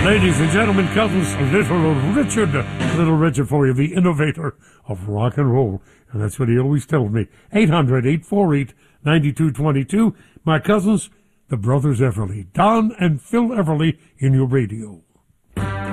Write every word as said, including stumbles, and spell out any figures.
Ladies and gentlemen, cousins, Little Richard. Little Richard for you, the innovator of rock and roll. And that's what he always told me. eight hundred, eight four eight, nine two two two. My cousins, the Brothers Everly. Don and Phil Everly in your radio.